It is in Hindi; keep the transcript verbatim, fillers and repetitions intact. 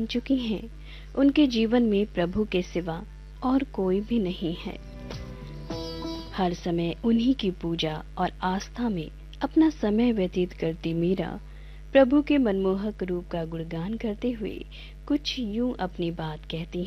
चुकी हैं, उनके जीवन में प्रभु के सिवा और कोई भी नहीं है। हर समय उन्हीं की पूजा और आस्था में अपना समय व्यतीत करती मीरा प्रभु के मनमोहक रूप का गुणगान करते हुए कुछ यूं अपनी बात कहती